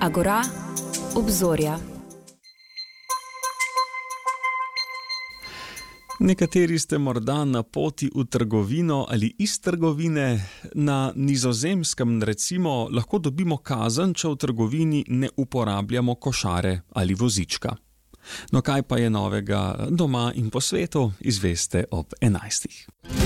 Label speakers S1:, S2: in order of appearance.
S1: Agora, obzorja.
S2: Nekateri ste morda na poti v trgovino ali iz trgovine. Na Nizozemskem recimo lahko dobimo kazen, če v trgovini ne uporabljamo košare ali vozička. No, kaj pa je novega doma in po svetu, izveste ob 11.